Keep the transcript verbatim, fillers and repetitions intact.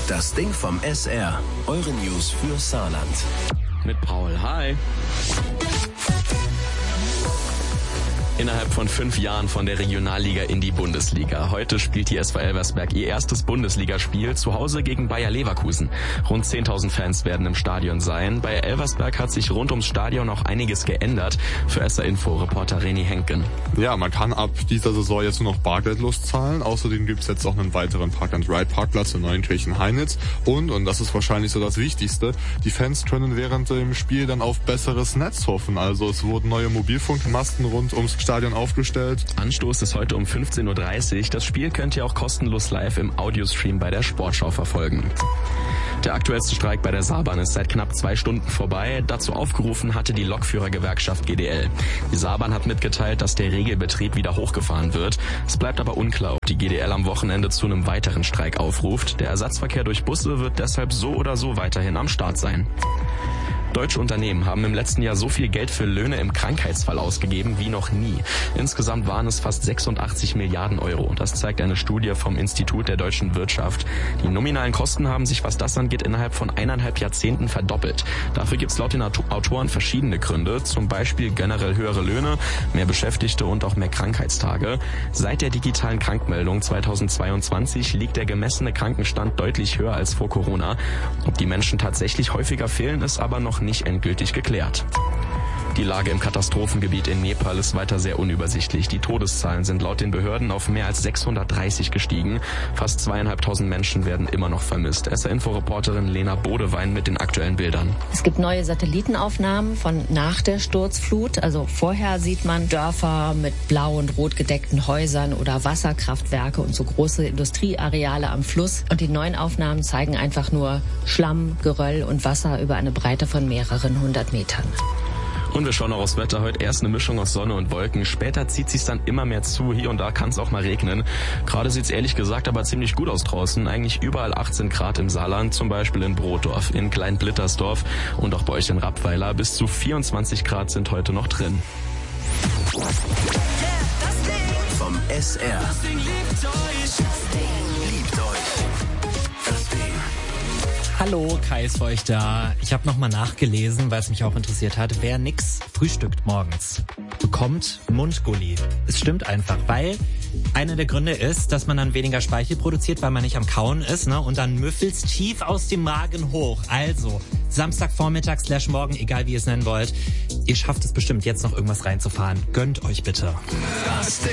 Das Ding vom S R. Eure News für Saarland. Mit Paul. Hi. Innerhalb von fünf Jahren von der Regionalliga in die Bundesliga. Heute spielt die S V Elversberg ihr erstes Bundesligaspiel zu Hause gegen Bayer Leverkusen. Rund zehntausend Fans werden im Stadion sein. Bei Elversberg hat sich rund ums Stadion auch einiges geändert. Für S R Info Reporter Reni Henken. Ja, man kann ab dieser Saison jetzt nur noch bargeldlos zahlen. Außerdem gibt's jetzt auch einen weiteren Park-and-Ride-Parkplatz in Neunkirchen-Heinitz. Und, und das ist wahrscheinlich so das Wichtigste, die Fans können während dem Spiel dann auf besseres Netz hoffen. Also es wurden neue Mobilfunkmasten rund ums Stadion aufgestellt. Anstoß ist heute um fünfzehn Uhr dreißig. Das Spiel könnt ihr auch kostenlos live im Audiostream bei der Sportschau verfolgen. Der aktuellste Streik bei der Saarbahn ist seit knapp zwei Stunden vorbei. Dazu aufgerufen hatte die Lokführergewerkschaft G D L. Die Saarbahn hat mitgeteilt, dass der Regelbetrieb wieder hochgefahren wird. Es bleibt aber unklar, ob die G D L am Wochenende zu einem weiteren Streik aufruft. Der Ersatzverkehr durch Busse wird deshalb so oder so weiterhin am Start sein. Deutsche Unternehmen haben im letzten Jahr so viel Geld für Löhne im Krankheitsfall ausgegeben wie noch nie. Insgesamt waren es fast sechsundachtzig Milliarden Euro. Das zeigt eine Studie vom Institut der deutschen Wirtschaft. Die nominalen Kosten haben sich, was das angeht, innerhalb von eineinhalb Jahrzehnten verdoppelt. Dafür gibt es laut den Autoren verschiedene Gründe, zum Beispiel generell höhere Löhne, mehr Beschäftigte und auch mehr Krankheitstage. Seit der digitalen Krankmeldung zweitausendzweiundzwanzig liegt der gemessene Krankenstand deutlich höher als vor Corona. Ob die Menschen tatsächlich häufiger fehlen, ist aber noch nicht endgültig geklärt. Die Lage im Katastrophengebiet in Nepal ist weiter sehr unübersichtlich. Die Todeszahlen sind laut den Behörden auf mehr als sechshundertdreißig gestiegen. Fast zweieinhalbtausend Menschen werden immer noch vermisst. S R-Info-Reporterin Lena Bodewein mit den aktuellen Bildern. Es gibt neue Satellitenaufnahmen von nach der Sturzflut. Also vorher sieht man Dörfer mit blau und rot gedeckten Häusern oder Wasserkraftwerke und so große Industrieareale am Fluss. Und die neuen Aufnahmen zeigen einfach nur Schlamm, Geröll und Wasser über eine Breite von mehreren hundert Metern. Und wir schauen noch aufs Wetter. Heute erst eine Mischung aus Sonne und Wolken. Später zieht sich's dann immer mehr zu. Hier und da kann es auch mal regnen. Gerade sieht's ehrlich gesagt aber ziemlich gut aus draußen. Eigentlich überall achtzehn Grad im Saarland, zum Beispiel in Brotdorf, in Kleinblittersdorf und auch bei euch in Rappweiler. Bis zu vierundzwanzig Grad sind heute noch drin. Vom S R. Liebt euch. Das Ding. Hallo, Kai ist für euch da. Ich habe nochmal nachgelesen, weil es mich auch interessiert hat. Wer nix frühstückt morgens, bekommt Mundgulli. Es stimmt einfach, weil einer der Gründe ist, dass man dann weniger Speichel produziert, weil man nicht am Kauen ist, ne? Und dann müffelt's tief aus dem Magen hoch. Also, Samstagvormittag slash morgen, egal wie ihr es nennen wollt. Ihr schafft es bestimmt, jetzt noch irgendwas reinzufahren. Gönnt euch bitte. Das Ding.